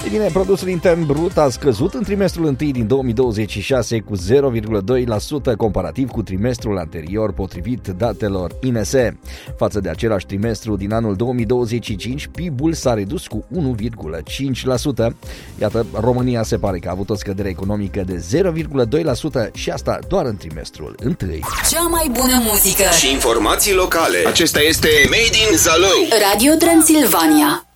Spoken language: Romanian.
Ei bine, produsul intern brut a scăzut în trimestrul 1 din 2026 cu 0,2% comparativ cu trimestrul anterior, potrivit datelor INS. Față de același trimestru din anul 2025, PIB-ul s-a redus cu 1,5%. Iată, România se pare că a avut o scădere economică de 0,2% și asta doar în trimestrul 1. Cea mai bună muzică și informații locale. Acesta este Made in Zalău. Radio Transilvania.